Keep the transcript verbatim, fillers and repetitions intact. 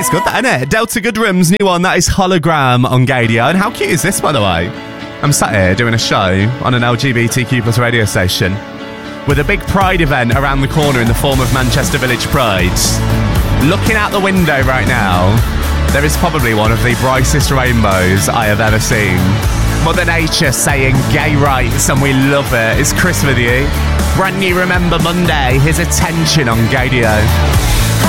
It's good, that, isn't it? Delta Goodrum's new one, that is Hologram on Gadio. And how cute is this, by the way? I'm sat here doing a show on an L G B T Q plus radio station with a big Pride event around the corner in the form of Manchester Village Pride. Looking out the window right now, there is probably one of the brightest rainbows I have ever seen. Mother Nature saying gay rights, and we love it. It's Chris with you. Brand new Remember Monday. Here's Attention on Gadio.